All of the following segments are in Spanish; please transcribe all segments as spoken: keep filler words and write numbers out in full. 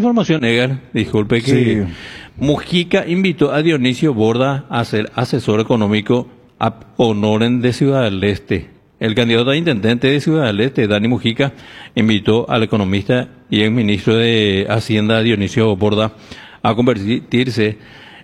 información, Edgar, disculpe que Sí. Mujica invitó a Dionisio Borda a ser asesor económico a Honoren de Ciudad del Este. El candidato a intendente de Ciudad del Este, Dani Mujica, invitó al economista y exministro de Hacienda, Dionisio Borda, a convertirse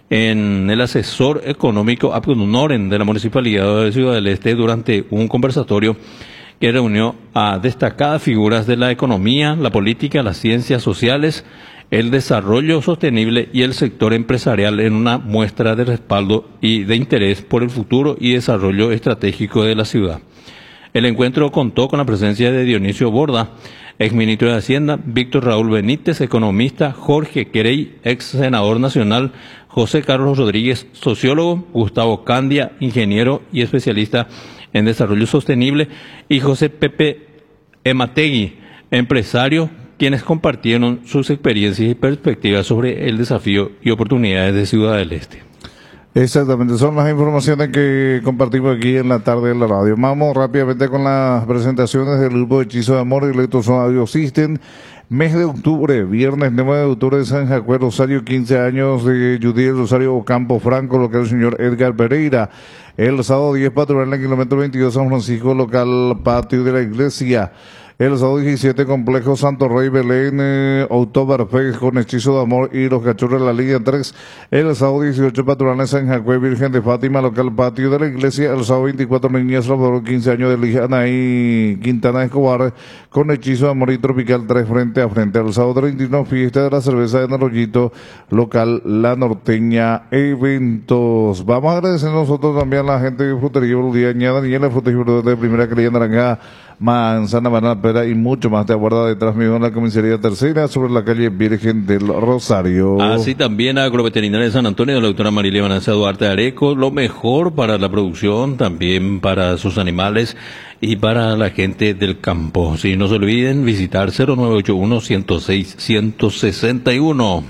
en el asesor económico ad honorem de la Municipalidad de Ciudad del Este durante un conversatorio que reunió a destacadas figuras de la economía, la política, las ciencias sociales, el desarrollo sostenible y el sector empresarial en una muestra de respaldo y de interés por el futuro y desarrollo estratégico de la ciudad. El encuentro contó con la presencia de Dionisio Borda, exministro de Hacienda, Víctor Raúl Benítez, economista, Jorge Querey, ex senador nacional, José Carlos Rodríguez, sociólogo, Gustavo Candia, ingeniero y especialista en desarrollo sostenible, y José Pepe Emategui, empresario, quienes compartieron sus experiencias y perspectivas sobre el desafío y oportunidades de Ciudad del Este. Exactamente, son las informaciones que compartimos aquí en la tarde de la radio. Vamos rápidamente con las presentaciones del grupo Hechizo de Amor y Electroson Audio System. Mes de octubre, viernes nueve de octubre de San Jacques, Rosario, quince años de Judiel Rosario Ocampo Franco, local señor Edgar Pereira. El sábado diez, patronal en el kilómetro veintidós, San Francisco, local patio de la iglesia. El sábado diecisiete, Complejo Santo Rey Belén, eh, Oktoberfest con Hechizo de Amor y Los Cachorros de la Línea tres. El sábado dieciocho, Patronal en San Jacques, Virgen de Fátima, local patio de la iglesia. El sábado veinticuatro, Niña Salvador, quince años de Lijana y Quintana Escobar con Hechizo de Amor y Tropical tres frente a frente. El sábado treinta y uno, Fiesta de la Cerveza en Arroyito, local La Norteña Eventos. Vamos a agradecer nosotros también a la gente de Frutería Boludiaña, Daniela, frutas y verduras de primera calidad, naranja, manzana, banana, pera y mucho más. Te aguarda detrás mío en la comisaría tercera sobre la calle Virgen del Rosario. Así también Agroveterinaria de San Antonio, de la doctora Marilia Vanessa Duarte Areco, lo mejor para la producción, también para sus animales y para la gente del campo. Si no se olviden visitar cero nueve ocho uno, uno cero seis, uno seis uno.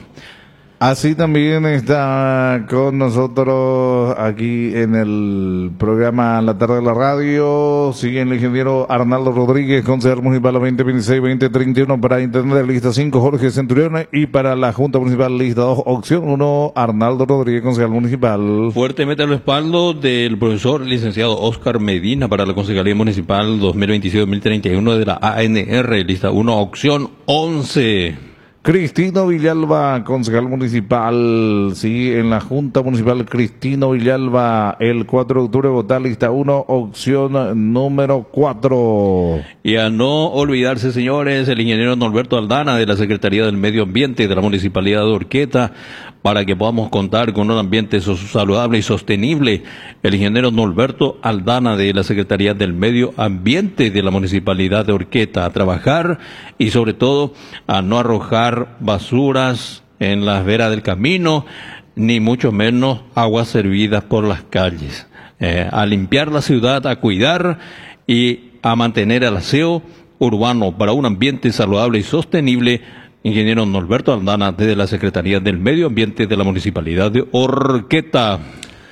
Así también está con nosotros aquí en el programa La Tarde de la Radio. Sigue el ingeniero Arnaldo Rodríguez, concejal municipal veinte veintiséis veinte treinta y uno para Internet lista cinco, Jorge Centurión, y para la Junta Municipal lista dos, opción uno, Arnaldo Rodríguez, concejal municipal. Fuertemente al respaldo del profesor licenciado Oscar Medina para la Concejalía Municipal dos mil veintisiete dos mil treinta y uno de la A N R, lista uno, opción once. Cristino Villalba, concejal municipal, sí, en la Junta Municipal, Cristino Villalba, el cuatro de octubre, votar lista uno, opción número cuatro. Y a no olvidarse, señores, el ingeniero Norberto Aldana de la Secretaría del Medio Ambiente de la Municipalidad de Orqueta, para que podamos contar con un ambiente saludable y sostenible. El ingeniero Norberto Aldana de la Secretaría del Medio Ambiente de la Municipalidad de Orqueta, a trabajar y sobre todo a no arrojar basuras en las veras del camino, ni mucho menos aguas servidas por las calles. Eh, a limpiar la ciudad, a cuidar y a mantener el aseo urbano para un ambiente saludable y sostenible. Ingeniero Norberto Aldana, desde la Secretaría del Medio Ambiente de la Municipalidad de Orqueta.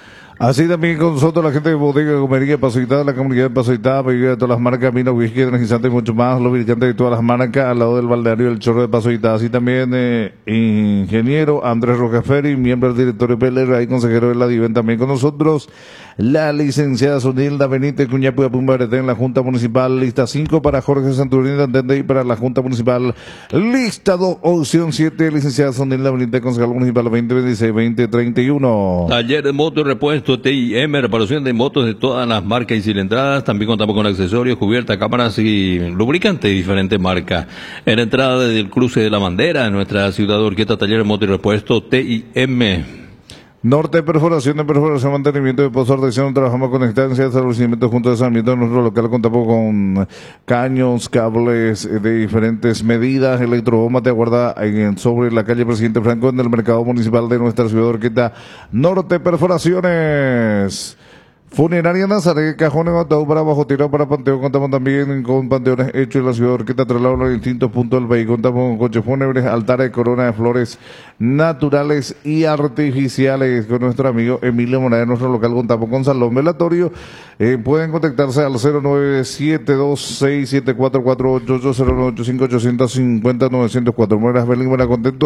Así también con nosotros la gente de Bodega Comería Pasoitá, la comunidad de Pasoitá, bebida de todas las marcas, vino, whisky, energizante y mucho más, lubricante de todas las marcas, al lado del balneario del Chorro de Pasoitá. Así también eh, ingeniero Andrés Rocaferi, miembro del directorio P L R, y consejero de la DIVEN, también con nosotros la licenciada Sonilda Benítez Cuñapuya Pumbarete en la Junta Municipal, lista cinco para Jorge Santurín, y para la Junta Municipal, lista dos, opción siete, licenciada Sonilda Benítez, concejal municipal veinte veintiséis veinte treinta y uno. Taller de moto y repuesto T I M, reparación de motos de todas las marcas y cilindradas. También contamos con accesorios, cubiertas, cámaras y lubricantes de diferentes marcas. En la entrada del cruce de la bandera en nuestra ciudad de Orqueta, taller de moto y repuesto T I M. Norte Perforación, de perforación, mantenimiento de pozos de adhesión. Trabajamos con estancias, establecimientos junto de Sarmiento. En nuestro local contamos con caños, cables de diferentes medidas. Electrobomba te aguarda en, sobre la calle Presidente Franco, en el mercado municipal de nuestra ciudad de Orqueta. Norte Perforaciones. Funeraria Nazaret, cajones ataúd para bajo tirado para panteón. Contamos también con panteones hechos en la ciudad de Orqueta, traslado a distintos puntos del país. Contamos con coches fúnebres, altares, corona de flores naturales y artificiales. Con nuestro amigo Emilio Morales, en nuestro local contamos con salón velatorio. Eh, pueden contactarse al cero nueve siete dos seis siete cuatro cuatro ocho ocho, cero nueve ocho cinco ocho cinco cero nueve cero cuatro. Moreras Belén, buena contento.